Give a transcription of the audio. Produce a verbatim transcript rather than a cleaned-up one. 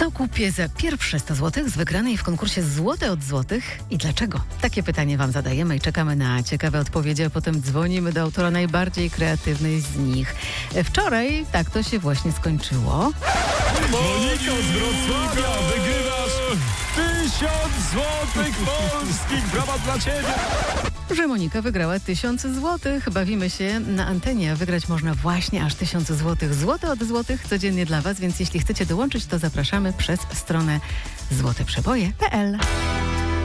Co kupię za pierwsze sto złotych z wygranej w konkursie Złote od Złotych i dlaczego? Takie pytanie Wam zadajemy i czekamy na ciekawe odpowiedzi, a potem dzwonimy do autora najbardziej kreatywnej z nich. Wczoraj tak to się właśnie skończyło. Monika z Wrocławia, wygrywasz tysiąc złotych polskich. Brawa dla Ciebie. Że Monika wygrała tysiąc złotych. Bawimy się na antenie, a wygrać można właśnie aż tysiąc złotych. Złote od złotych codziennie dla Was, więc jeśli chcecie dołączyć, to zapraszamy przez stronę złote przeboje kropka p l.